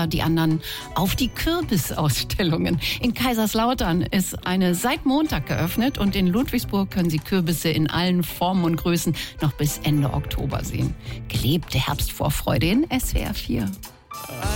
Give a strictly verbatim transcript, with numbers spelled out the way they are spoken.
weiter, die anderen auf die Kürbisausstellungen. In Kaiserslautern ist eine seit Montag geöffnet und in Ludwigsburg können Sie Kürbisse in allen Formen und Größen noch bis Ende Oktober sehen. Gelebte Herbstvorfreude in S W R vier.